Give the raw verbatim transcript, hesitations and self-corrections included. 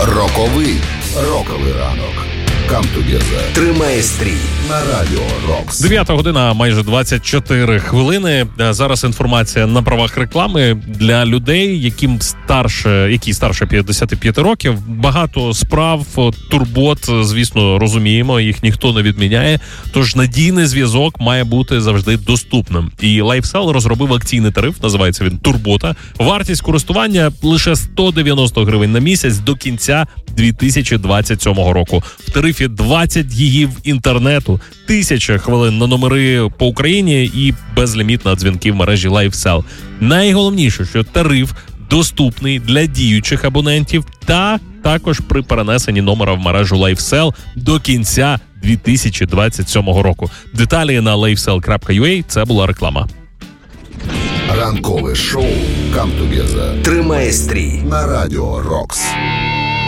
Роковий роковий ранок. Come together. Тримає стрій на Радіо Рокс. дев'ята година, майже двадцять чотири хвилини. Зараз інформація на правах реклами для людей, яким старше, які старше п'ятдесят п'ять років. Багато справ, турбот, звісно, розуміємо, їх ніхто не відміняє. Тож надійний зв'язок має бути завжди доступним. І LifeSell розробив акційний тариф, називається він Турбота. Вартість користування лише сто дев'яносто гривень на місяць до кінця дві тисячі двадцять сьомого року. В тарифі двадцять гігів інтернету, тисяча хвилин на номери по Україні і безліміт на дзвінки в мережі LifeSell. Найголовніше, що тариф доступний для діючих абонентів та також при перенесенні номера в мережу LifeSell до кінця дві тисячі двадцять сьомого року. Деталі на лайфсел крапка ю а. Це була реклама. Ранкове шоу Come Together. Тримає стрій на Радіо Рокс.